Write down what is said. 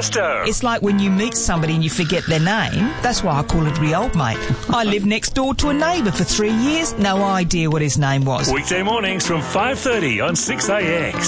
Manchester. It's like when you meet somebody and you forget their name. That's why I call it re-old mate. I lived next door to a neighbour for 3 years. No idea what his name was. Weekday mornings from 5:30 on 6AX.